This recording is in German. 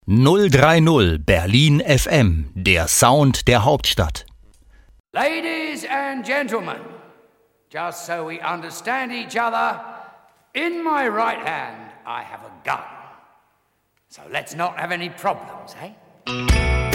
030 Berlin FM, der Sound der Hauptstadt. Ladies and gentlemen, just so we understand each other, in my right hand I have a gun. So let's not have any problems, eh?